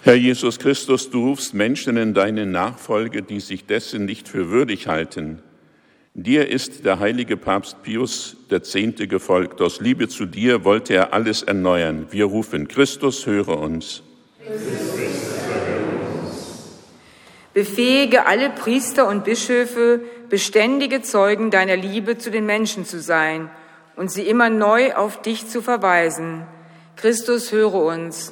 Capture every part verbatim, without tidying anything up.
Herr Jesus Christus, du rufst Menschen in deine Nachfolge, die sich dessen nicht für würdig halten. Dir ist der heilige Papst Pius der Zehnte gefolgt. Aus Liebe zu dir wollte er alles erneuern. Wir rufen: Christus, höre uns. Befähige alle Priester und Bischöfe, beständige Zeugen deiner Liebe zu den Menschen zu sein und sie immer neu auf dich zu verweisen. Christus, höre uns.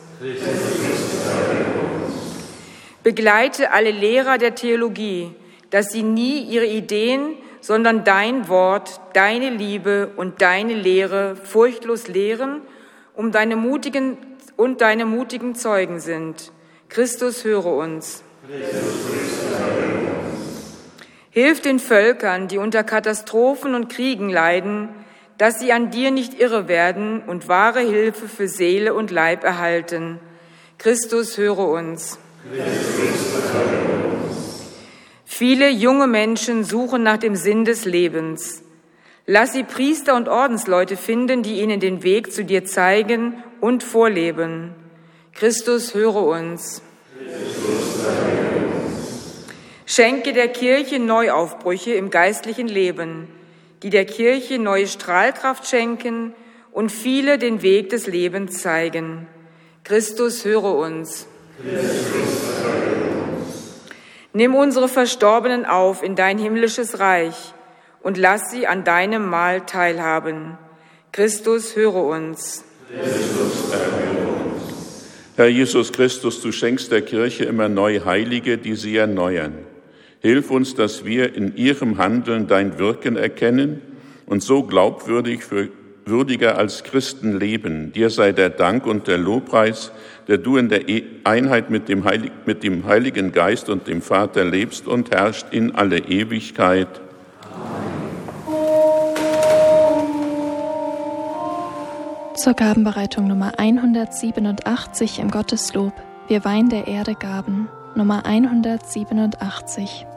Begleite alle Lehrer der Theologie, dass sie nie ihre Ideen, sondern dein Wort, deine Liebe und deine Lehre furchtlos lehren, um deine mutigen und deine mutigen Zeugen sind. Christus, höre uns. Hilf den Völkern, die unter Katastrophen und Kriegen leiden, dass sie an dir nicht irre werden und wahre Hilfe für Seele und Leib erhalten. Christus, höre uns. Viele junge Menschen suchen nach dem Sinn des Lebens. Lass sie Priester und Ordensleute finden, die ihnen den Weg zu dir zeigen und vorleben. Christus, höre uns. Schenke der Kirche Neuaufbrüche im geistlichen Leben, die der Kirche neue Strahlkraft schenken und viele den Weg des Lebens zeigen. Christus, höre uns. Nimm unsere Verstorbenen auf in dein himmlisches Reich und lass sie an deinem Mahl teilhaben. Christus, höre uns. Herr Jesus Christus, du schenkst der Kirche immer neu Heilige, die sie erneuern. Hilf uns, dass wir in ihrem Handeln dein Wirken erkennen und so glaubwürdig für würdiger als Christen leben. Dir sei der Dank und der Lobpreis, der du in der Einheit mit dem, Heilig, mit dem Heiligen Geist und dem Vater lebst und herrscht in alle Ewigkeit. Zur Gabenbereitung Nummer hundertsiebenundachtzig im Gotteslob. Wir weihen der Erde Gaben. Nummer hundertsiebenundachtzig.